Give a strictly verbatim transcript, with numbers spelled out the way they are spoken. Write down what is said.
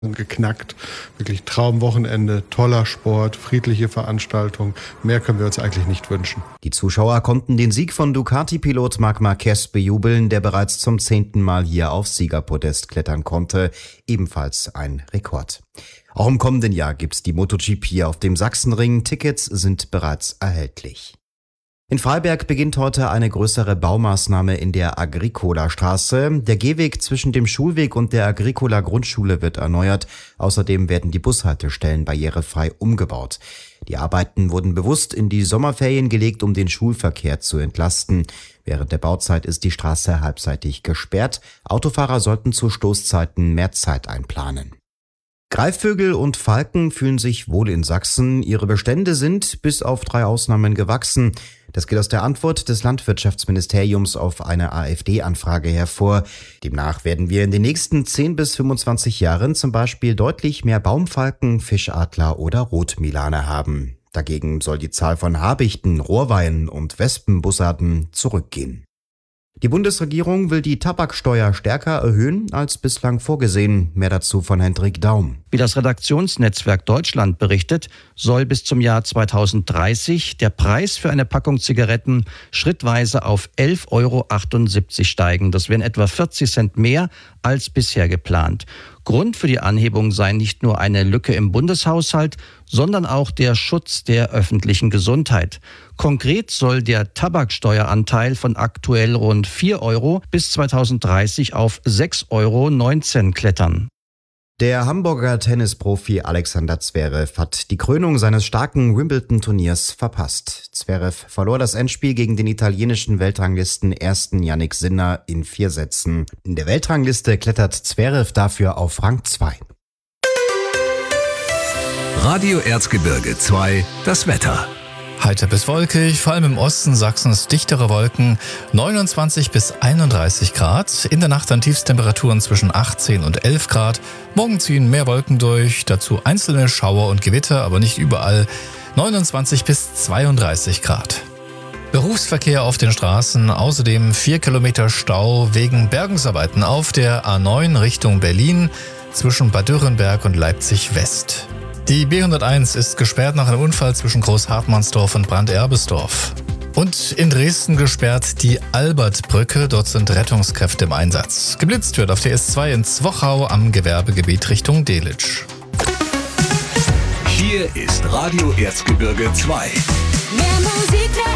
geknackt. Wirklich Traumwochenende, toller Sport, friedliche Veranstaltung. Mehr können wir uns eigentlich nicht wünschen. Die Zuschauer konnten den Sieg von Ducati-Pilot Marc Marquez bejubeln, der bereits zum zehnten Mal hier aufs Siegerpodest klettern konnte. Ebenfalls ein Rekord. Auch im kommenden Jahr gibt's die MotoGP auf dem Sachsenring. Tickets sind bereits erhältlich. In Freiberg beginnt heute eine größere Baumaßnahme in der Agricola-Straße. Der Gehweg zwischen dem Schulweg und der Agricola-Grundschule wird erneuert. Außerdem werden die Bushaltestellen barrierefrei umgebaut. Die Arbeiten wurden bewusst in die Sommerferien gelegt, um den Schulverkehr zu entlasten. Während der Bauzeit ist die Straße halbseitig gesperrt. Autofahrer sollten zu Stoßzeiten mehr Zeit einplanen. Greifvögel und Falken fühlen sich wohl in Sachsen. Ihre Bestände sind bis auf drei Ausnahmen gewachsen. Das geht aus der Antwort des Landwirtschaftsministeriums auf eine AfD-Anfrage hervor. Demnach werden wir in den nächsten zehn bis fünfundzwanzig Jahren zum Beispiel deutlich mehr Baumfalken, Fischadler oder Rotmilane haben. Dagegen soll die Zahl von Habichten, Rohrweihen und Wespenbussarden zurückgehen. Die Bundesregierung will die Tabaksteuer stärker erhöhen als bislang vorgesehen. Mehr dazu von Hendrik Daum. Wie das Redaktionsnetzwerk Deutschland berichtet, soll bis zum Jahr zweitausenddreißig der Preis für eine Packung Zigaretten schrittweise auf elf Euro achtundsiebzig steigen. Das wären etwa vierzig Cent mehr als bisher geplant. Grund für die Anhebung sei nicht nur eine Lücke im Bundeshaushalt, sondern auch der Schutz der öffentlichen Gesundheit. Konkret soll der Tabaksteueranteil von aktuell rund vier Euro bis zweitausenddreißig auf sechs Euro neunzehn klettern. Der Hamburger Tennisprofi Alexander Zverev hat die Krönung seines starken Wimbledon-Turniers verpasst. Zverev verlor das Endspiel gegen den italienischen Weltranglisten-Ersten Jannik Sinner in vier Sätzen. In der Weltrangliste klettert Zverev dafür auf Rang zwei. Radio Erzgebirge zwei, das Wetter. Heiter bis wolkig, vor allem im Osten Sachsens dichtere Wolken, neunundzwanzig bis einunddreißig Grad. In der Nacht dann Tiefstemperaturen zwischen achtzehn und elf Grad. Morgen ziehen mehr Wolken durch, dazu einzelne Schauer und Gewitter, aber nicht überall. neunundzwanzig bis zweiunddreißig Grad. Berufsverkehr auf den Straßen, außerdem vier Kilometer Stau wegen Bergungsarbeiten auf der A neun Richtung Berlin zwischen Bad Dürrenberg und Leipzig West. Die B hunderteins ist gesperrt nach einem Unfall zwischen Großhartmannsdorf und Branderbesdorf. Und in Dresden gesperrt die Albertbrücke, dort sind Rettungskräfte im Einsatz. Geblitzt wird auf der S zwei in Zwochau am Gewerbegebiet Richtung Delitzsch. Hier ist Radio Erzgebirge zwei. Mehr Musik, mehr